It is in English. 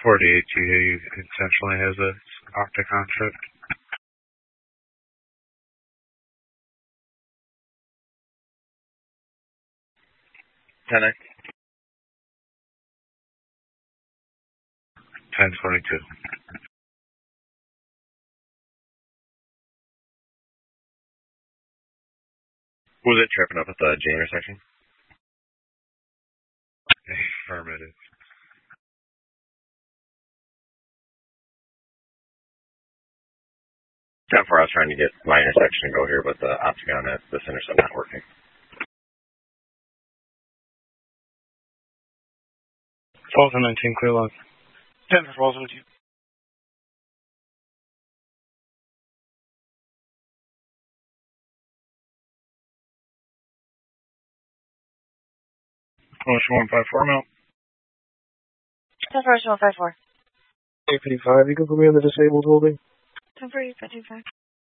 48 GA intentionally has a octagon shift. 10-9. 10-22. Was it tripping up at the J intersection? Affirmative. 10-4, I was trying to get my intersection to go here, but the octagon at this intersection not working. 12-19, clear log. 10 for 12-17. Motion 154, mount. 10 for 154. 855, you can put me on the disabled holding. 10 for 855.